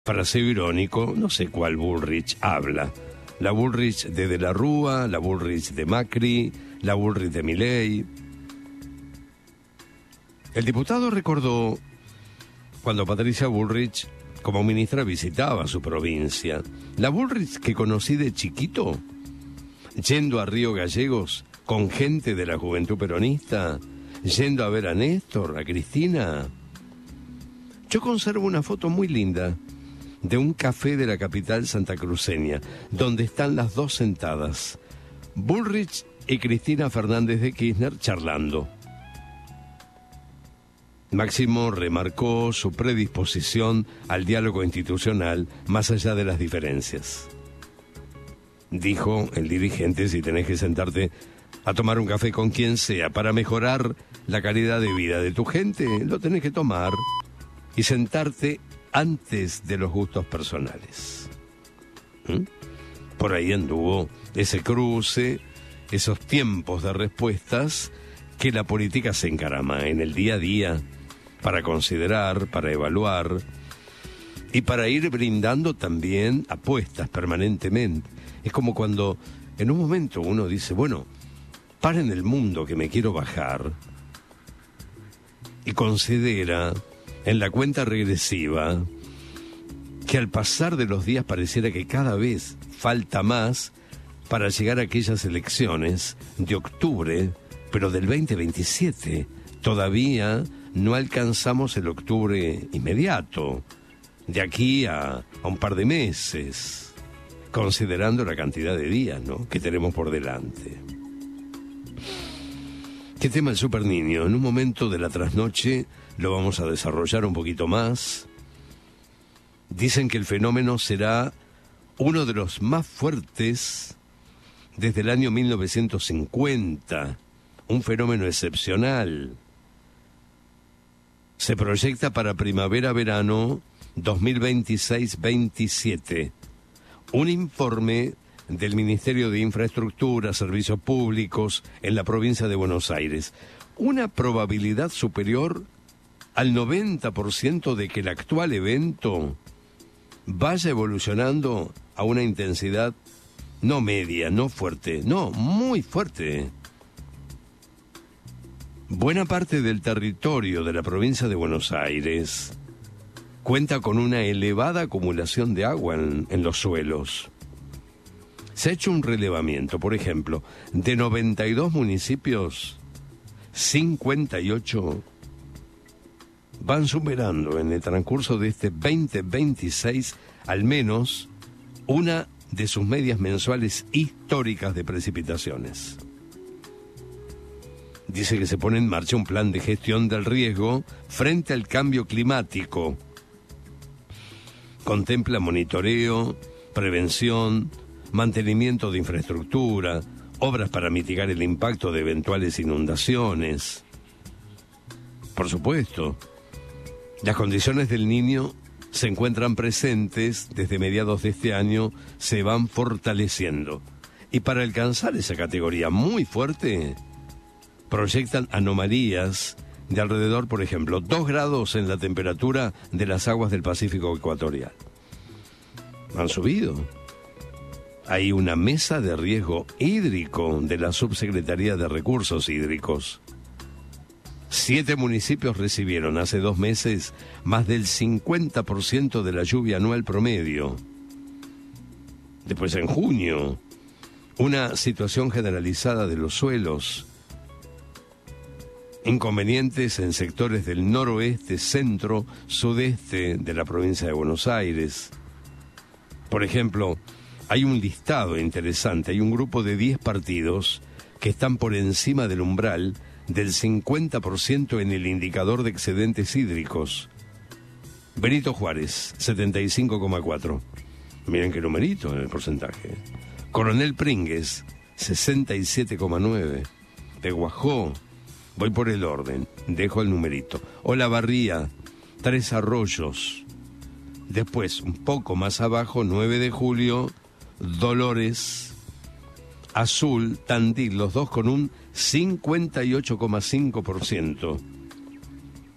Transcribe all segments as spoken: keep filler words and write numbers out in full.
fraseo irónico, no sé cuál Bullrich habla. La Bullrich de De la Rúa, la Bullrich de Macri, la Bullrich de Milei. El diputado recordó cuando Patricia Bullrich, como ministra, visitaba su provincia. La Bullrich que conocí de chiquito, yendo a Río Gallegos con gente de la juventud peronista, yendo a ver a Néstor, a Cristina. Yo conservo una foto muy linda de un café de la capital santacruceña, donde están las dos sentadas, Bullrich y Cristina Fernández de Kirchner, charlando. Máximo remarcó su predisposición al diálogo institucional más allá de las diferencias. Dijo el dirigente: si tenés que sentarte a tomar un café con quien sea para mejorar la calidad de vida de tu gente, lo tenés que tomar y sentarte antes de los gustos personales. ¿Mm? Por ahí anduvo ese cruce, esos tiempos de respuestas que la política se encarama en el día a día para considerar, para evaluar y para ir brindando también apuestas permanentemente. Es como cuando en un momento uno dice, bueno, paren el mundo que me quiero bajar, y considera en la cuenta regresiva que al pasar de los días pareciera que cada vez falta más para llegar a aquellas elecciones de octubre, pero del veinte veintisiete. Todavía no alcanzamos el octubre inmediato, de aquí a, a un par de meses, considerando la cantidad de días, ¿no?, que tenemos por delante. ¿Qué tema el Super Niño? En un momento de la trasnoche lo vamos a desarrollar un poquito más. Dicen que el fenómeno será uno de los más fuertes desde el año mil novecientos cincuenta, un fenómeno excepcional. Se proyecta para primavera-verano dos mil veintiséis veintisiete. Un informe del Ministerio de Infraestructura, Servicios Públicos en la provincia de Buenos Aires. Una probabilidad superior al noventa por ciento de que el actual evento vaya evolucionando a una intensidad no media, no fuerte, no, muy fuerte. Buena parte del territorio de la provincia de Buenos Aires cuenta con una elevada acumulación de agua en, en los suelos. Se ha hecho un relevamiento, por ejemplo, de noventa y dos municipios, cincuenta y ocho van superando en el transcurso de este veinte veintiséis al menos una de sus medias mensuales históricas de precipitaciones. Dice que se pone en marcha un plan de gestión del riesgo frente al cambio climático. Contempla monitoreo, prevención, mantenimiento de infraestructura, obras para mitigar el impacto de eventuales inundaciones. Por supuesto, las condiciones del Niño se encuentran presentes desde mediados de este año, se van fortaleciendo. Y para alcanzar esa categoría muy fuerte, proyectan anomalías de alrededor, por ejemplo, dos grados en la temperatura de las aguas del Pacífico ecuatorial. Han subido. Hay una mesa de riesgo hídrico de la Subsecretaría de Recursos Hídricos. Siete municipios recibieron hace dos meses más del cincuenta por ciento de la lluvia anual promedio. Después, en junio, una situación generalizada de los suelos. Inconvenientes en sectores del noroeste, centro, sudeste de la provincia de Buenos Aires. Por ejemplo, hay un listado interesante, hay un grupo de diez partidos que están por encima del umbral del cincuenta por ciento en el indicador de excedentes hídricos. Benito Juárez, setenta y cinco coma cuatro. Miren qué numerito en el porcentaje. Coronel Pringues, sesenta y siete coma nueve. Peguajó, voy por el orden, dejo el numerito. Olavarría, Tres Arroyos. Después, un poco más abajo, nueve de julio, Dolores, Azul, Tandil, los dos con un cincuenta y ocho coma cinco por ciento.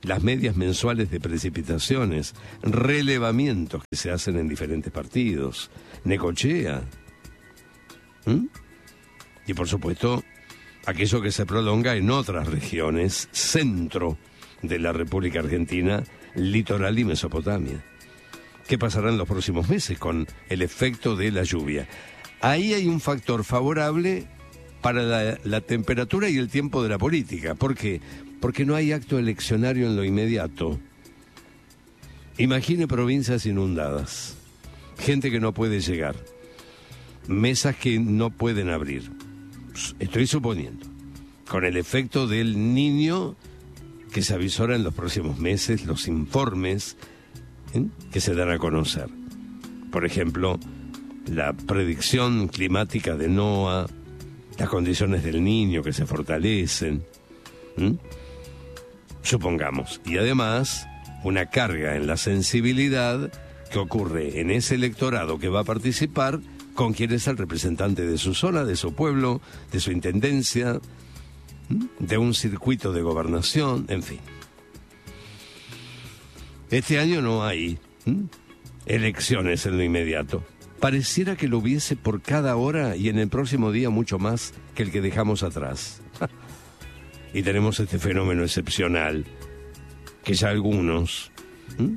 las medias mensuales de precipitaciones, relevamientos que se hacen en diferentes partidos, Necochea. ¿Mm? Y por supuesto, aquello que se prolonga en otras regiones, centro de la República Argentina, litoral y Mesopotamia. ¿Qué pasará en los próximos meses con el efecto de la lluvia? Ahí hay un factor favorable para la, la temperatura y el tiempo de la política. ¿Por qué? Porque no hay acto eleccionario en lo inmediato. Imagine provincias inundadas, gente que no puede llegar, mesas que no pueden abrir. Estoy suponiendo, con el efecto del Niño que se avisora en los próximos meses, los informes ¿eh? que se dan a conocer. Por ejemplo, la predicción climática de NOAA, las condiciones del Niño que se fortalecen, ¿Mm? supongamos, y además una carga en la sensibilidad que ocurre en ese electorado que va a participar con quien es el representante de su zona, de su pueblo, de su intendencia, ¿Mm? de un circuito de gobernación, en fin. Este año no hay ¿Mm? elecciones en lo inmediato. Pareciera que lo hubiese por cada hora y en el próximo día mucho más que el que dejamos atrás. Y tenemos este fenómeno excepcional que ya algunos ¿m?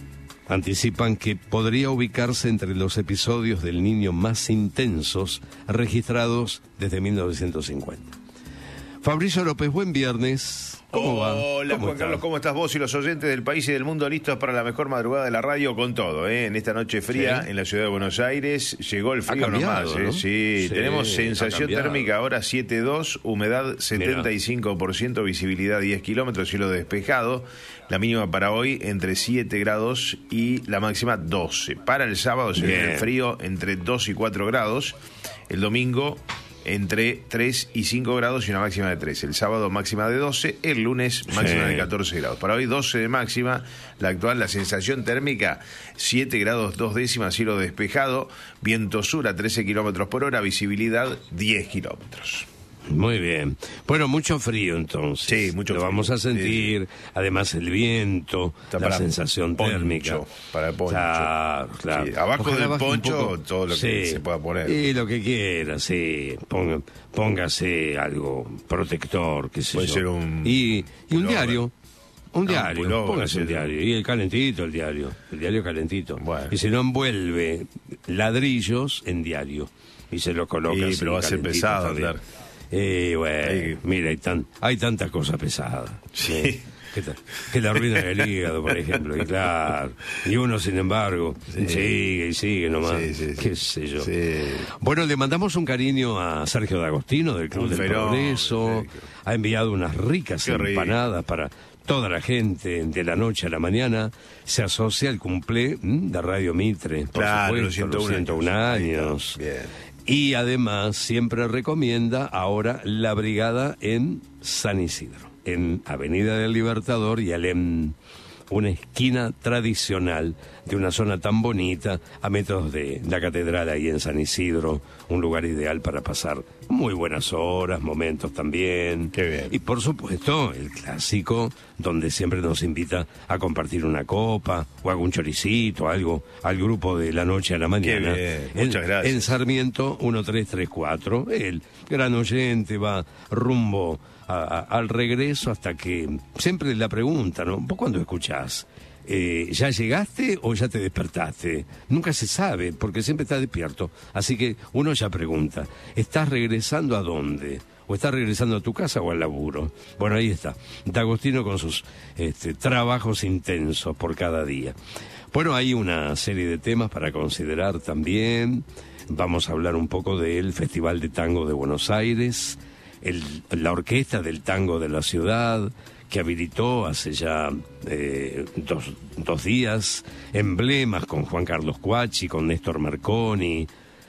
anticipan que podría ubicarse entre los episodios del Niño más intensos registrados desde mil novecientos cincuenta. Fabricio López, buen viernes. ¿Cómo va? Hola, ¿Cómo Juan estás? Carlos, ¿cómo estás vos y los oyentes del país y del mundo listos para la mejor madrugada de la radio con todo? ¿eh? En esta noche fría Sí. en la ciudad de Buenos Aires llegó el frío Ha cambiado, nomás. ¿eh? ¿no? Sí, Sí, tenemos ha sensación cambiado. térmica ahora siete dos, humedad setenta y cinco por ciento, visibilidad diez kilómetros, cielo despejado. La mínima para hoy entre siete grados y la máxima doce. Para el sábado se viene el frío entre dos y cuatro grados. El domingo entre tres y cinco grados y una máxima de tres. El sábado máxima de doce, el lunes máxima Sí. de catorce grados. Para hoy doce de máxima, la actual, la sensación térmica siete grados dos décimas, cielo despejado, viento sur a trece kilómetros por hora, visibilidad diez kilómetros. Muy bien. Bueno, mucho frío entonces. Sí, mucho Lo frío. vamos a sentir, Sí. además el viento, Está la para sensación poncho, térmica. para poncho. Claro, claro. Sí, abajo Ojalá del baje un poncho, poco. todo lo que se pueda poner. Y lo que quiera, sí. Ponga, póngase algo protector, qué sé Puede yo. ser un Y, y un pullover. diario. Un No, diario, un pullover, póngase un sí. diario. Y el calentito, el diario. El diario calentito. Bueno. Y si no envuelve ladrillos en diario. Y se lo coloca Sí, así, pero va a ser calentito pesado también. andar. Eh, bueno, Hay que- mira, hay, tan, hay tanta cosa pesada. Sí. ¿eh? Que, ta- que le arruina el hígado, por ejemplo. Y claro, y uno, sin embargo, Sí. sigue y sigue nomás. Sí, sí, sí. Qué sé yo. Sí. Bueno, le mandamos un cariño a Sergio D'Agostino del Club Un del fenómeno, Progreso. Sergio. Ha enviado unas ricas Qué rico. empanadas para toda la gente de la noche a la mañana. Se asocia al cumple ¿m? de Radio Mitre, por Claro, los supuesto, los ciento uno ciento uno años. años. Ahí está. Bien. Y además siempre recomienda ahora la brigada en San Isidro, en Avenida del Libertador y Alem, una esquina tradicional de una zona tan bonita a metros de la catedral ahí en San Isidro, un lugar ideal para pasar muy buenas horas, momentos también. Qué bien. Y por supuesto el clásico donde siempre nos invita a compartir una copa o algún choricito, algo al grupo de la noche a la mañana. bien, En- muchas gracias. En Sarmiento mil trescientos treinta y cuatro, el gran oyente va rumbo a- a- al regreso hasta que siempre la pregunta, ¿no? ¿Vos cuándo escuchás? Eh, ¿Ya llegaste o ya te despertaste? Nunca se sabe, porque siempre está despierto. Así que uno ya pregunta, ¿estás regresando a dónde? ¿O estás regresando a tu casa o al laburo? Bueno, ahí está. D'Agostino con sus este, trabajos intensos por cada día. Bueno, hay una serie de temas para considerar también. Vamos a hablar un poco del Festival de Tango de Buenos Aires, el, la Orquesta del Tango de la Ciudad, que habilitó hace ya eh, dos, dos días emblemas con Juan Carlos Cuachi, con Néstor Marconi,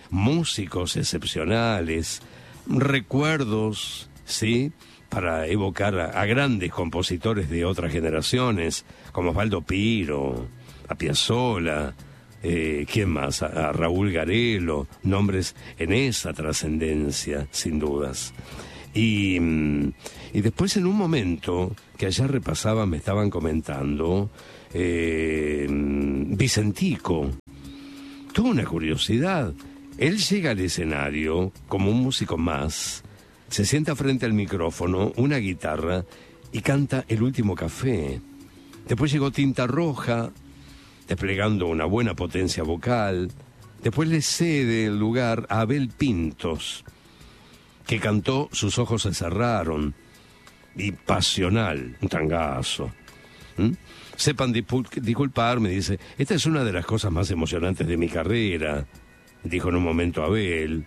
músicos excepcionales, recuerdos, ¿sí?, para evocar a, a grandes compositores de otras generaciones, como Osvaldo Piro, a Piazzolla, eh, ¿quién más? A, a Raúl Garelo, nombres en esa trascendencia, sin dudas. Y, y después en un momento, que allá repasaba, me estaban comentando, eh, Vicentico tuvo una curiosidad. Él llega al escenario como un músico más, se sienta frente al micrófono, una guitarra, y canta El último café. Después llegó Tinta Roja, desplegando una buena potencia vocal. Después le cede el lugar a Abel Pintos, que cantó Sus ojos se cerraron, y Pasional, un tangazo. ¿Mm? Sepan disculpar, me dice, esta es una de las cosas más emocionantes de mi carrera, dijo en un momento Abel,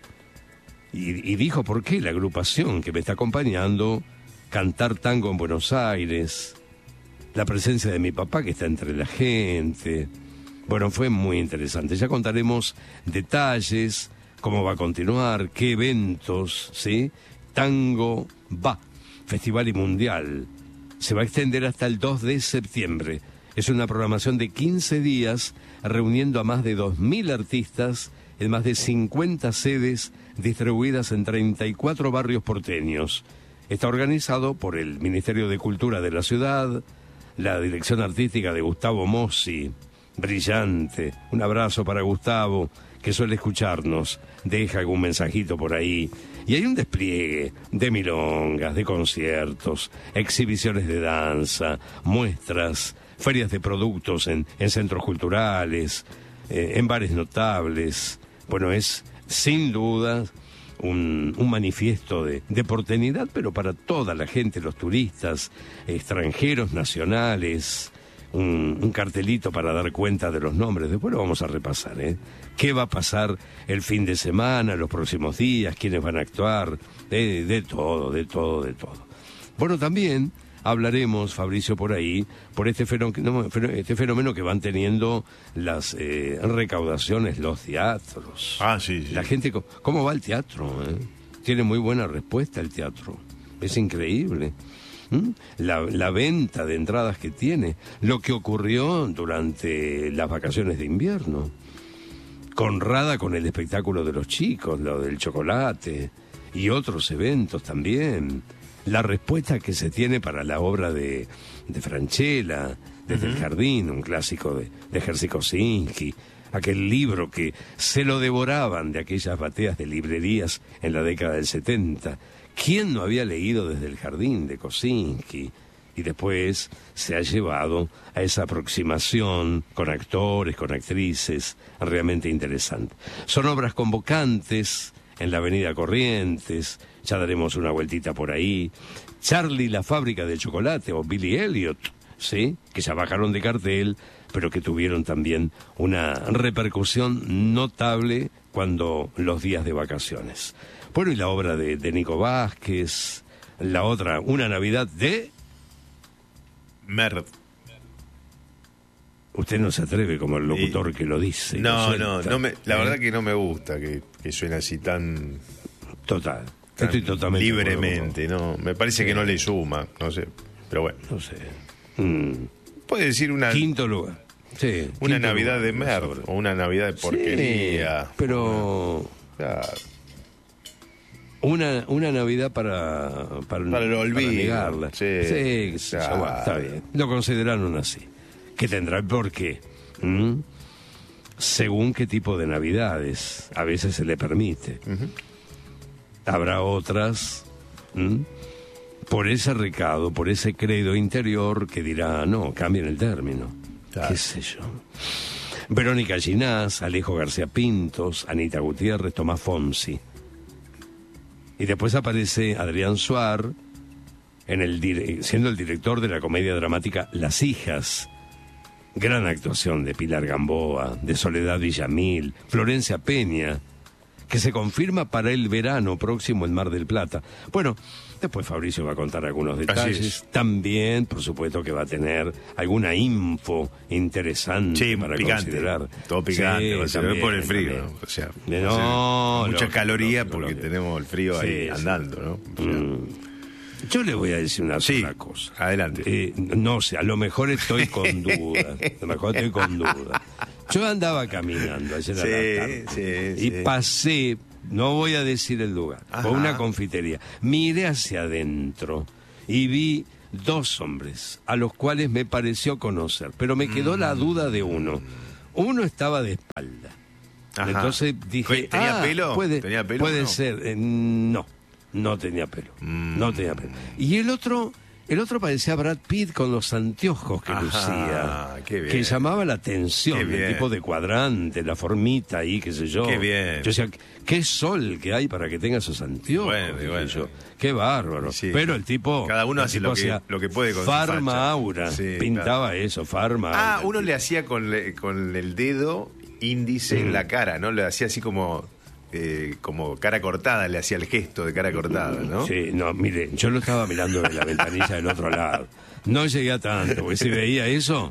y, y dijo por qué la agrupación que me está acompañando, cantar tango en Buenos Aires, la presencia de mi papá que está entre la gente. Bueno, fue muy interesante. Ya contaremos detalles, cómo va a continuar, qué eventos, ¿sí? Tango va, Festival y Mundial. Se va a extender hasta el dos de septiembre. Es una programación de quince días, reuniendo a más de dos mil artistas en más de cincuenta sedes distribuidas en treinta y cuatro barrios porteños. Está organizado por el Ministerio de Cultura de la ciudad, la dirección artística de Gustavo Mossi, brillante. Un abrazo para Gustavo, que suele escucarnos, deja algún mensajito por ahí. Y hay un despliegue de milongas, de conciertos, exhibiciones de danza, muestras, ferias de productos en, en centros culturales, eh, en bares notables. Bueno, es sin duda un, un manifiesto de, de porteñidad, pero para toda la gente, los turistas, extranjeros, nacionales. Un, un cartelito para dar cuenta de los nombres. Después lo vamos a repasar, ¿eh? ¿Qué va a pasar el fin de semana, los próximos días? ¿Quiénes van a actuar? De, de todo, de todo, de todo. Bueno, también hablaremos, Fabricio, por ahí, por este fenómeno, este fenómeno que van teniendo las eh, recaudaciones, los teatros. Ah, sí, sí. La gente, ¿cómo va el teatro? ¿Eh? Tiene muy buena respuesta el teatro. Es increíble. La, la venta de entradas que tiene, lo que ocurrió durante las vacaciones de invierno, Conrada con el espectáculo de los chicos, lo del chocolate y otros eventos también, la respuesta que se tiene para la obra de, de Francella, Desde uh-huh. el Jardín, un clásico de, de Jerzy Kosinski, aquel libro que se lo devoraban de aquellas bateas de librerías en la década del setenta. ¿Quién no había leído Desde el Jardín de Kosinski? Y después se ha llevado a esa aproximación con actores, con actrices, realmente interesante. Son obras convocantes en la Avenida Corrientes, ya daremos una vueltita por ahí. Charlie la fábrica de chocolate o Billy Elliot, ¿sí? Que ya bajaron de cartel, pero que tuvieron también una repercusión notable cuando los días de vacaciones. Bueno, y la obra de, de Nico Vázquez, la otra, Una Navidad de... Merd. Usted no se atreve como el locutor y... que lo dice. No, no, no me, la ¿eh? verdad que no me gusta que, que suene así tan... Total. Tan Estoy totalmente... libremente, no, me parece sí. que no le suma, no sé, pero bueno. No sé. Mm. Puede decir una... Quinto lugar. Sí. Una quinto Navidad lugar, de merd, o una Navidad de porquería. Sí, pero... Claro. Una, una Navidad para para, para el olvido. Para negarla. Sí, sí claro. Bueno, está bien. Lo consideraron así. Que tendrá el porqué. ¿Mm? Según qué tipo de Navidades. A veces se le permite. Uh-huh. Habrá otras. ¿Mm? Por ese recado, por ese credo interior que dirá, no, cambien el término. Claro. Qué sé yo. Verónica Ginás, Alejo García Pintos, Anita Gutiérrez, Tomás Fonsi. Y después aparece Adrián Suar, en el, siendo el director de la comedia dramática Las Hijas. Gran actuación de Pilar Gamboa, de Soledad Villamil, Florencia Peña, que se confirma para el verano próximo en Mar del Plata. Bueno, después Fabricio va a contar algunos detalles. También, por supuesto, que va a tener alguna info interesante sí, para picante, considerar. Todo picante, sí, va a ser por el frío, ¿no? O sea, no, mucha caloría porque lógico. Tenemos el frío sí, ahí sí. andando, ¿no? O sea, mm. Yo le voy a decir una sí, sola cosa. Adelante. Eh, no sé, a lo mejor estoy con dudas. A lo mejor estoy con dudas. Yo andaba caminando ayer sí, a la tarde sí, y sí. pasé no voy a decir el lugar, Ajá. fue una confitería. Miré hacia adentro y vi dos hombres a los cuales me pareció conocer, pero me quedó mm. la duda de uno. Uno estaba de espalda. Ajá. Entonces dije, ¿tenía ah, pelo? Puede, ¿Tenía pelo puede no? ser. Eh, no, no tenía pelo. Mm. No tenía pelo. Y el otro, el otro parecía Brad Pitt con los anteojos que Ajá, lucía. qué bien. Que llamaba la atención, Qué bien. el tipo de cuadrante, la formita ahí, qué sé yo. Qué bien. Yo decía, qué sol que hay para que tenga esos anteojos. Bueno, y bueno. Yo. Qué bárbaro. Sí. Pero el tipo... Cada uno hace lo que, hacía lo que puede con Farma su facha. Aura. Sí, pintaba claro. eso, Farma Ah, Aura. uno le hacía con, le, con el dedo índice mm. en la cara, ¿no? Le hacía así como... Eh, como cara cortada, le hacía el gesto de cara cortada, ¿no? Sí, no, mire, yo lo estaba mirando de la ventanilla del otro lado. No llegué a tanto, porque si veía eso,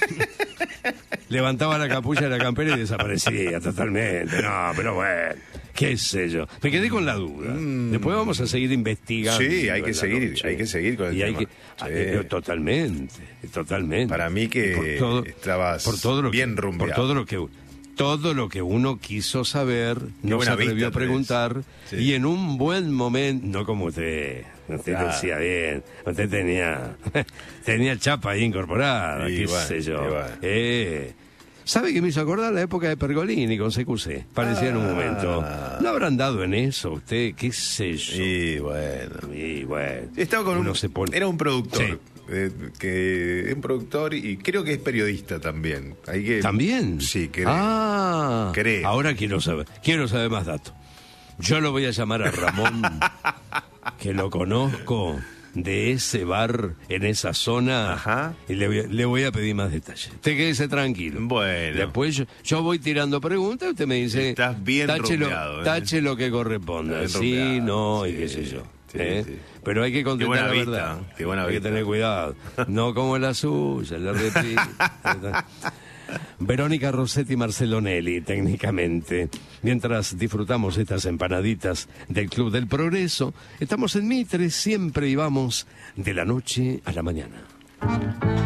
levantaba la capucha de la campera y desaparecía totalmente. No, pero bueno, qué sé yo. Me quedé con la duda. Mm. Después vamos a seguir investigando. Sí, hay que seguir, hay que seguir con el y tema. Hay que, sí. eh, totalmente, totalmente. Para mí que por todo, estabas por todo lo bien que, rumbeado. Por todo lo que... Todo lo que uno quiso saber, no se atrevió a preguntar, sí. Y en un buen momento, no como usted, usted ah. decía bien, usted tenía tenía chapa ahí incorporada, y qué bueno, sé yo. Bueno. Eh, ¿Sabe qué me hizo acordar la época de Pergolini con C Q C? Parecía ah. en un momento. ¿No habrán dado en eso usted? ¿Qué sé yo? Y bueno. Y bueno. Estaba con un, se pone... Era un productor. Sí. Eh, que es un productor y creo que es periodista también. Hay que... ¿También? Sí, creo. Ah, creo. Ahora quiero saber, quiero saber más datos. Yo lo voy a llamar a Ramón, que lo conozco de ese bar en esa zona. Ajá. Y le voy, a, le voy a pedir más detalles. Usted quédese tranquilo. Bueno. Después yo, yo voy tirando preguntas y usted me dice... Estás bien tache rumbeado, lo, ¿eh? tache lo que corresponda. Sí, rumbeado, no, sí, y qué sé yo. Sí, ¿eh? sí. Pero hay que contestar la vista, verdad. Qué buena hay vista. que tener cuidado. No como la suya, la repito. Verónica Rossetti Marcelonelli, técnicamente. Mientras disfrutamos estas empanaditas del Club del Progreso, estamos en Mitre, siempre y vamos de la noche a la mañana.